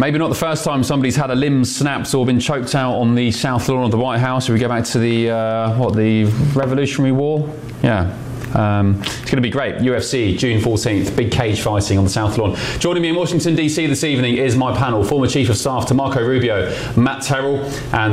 Maybe not the first time somebody's had a limb snapped or been choked out on the South Lawn of the White House. If we go back to the the Revolutionary War, yeah. It's going to be great. UFC, June 14th, big cage fighting on the South Lawn. Joining me in Washington, D.C. this evening is my panel, former Chief of Staff to Marco Rubio, Matt Terrell, and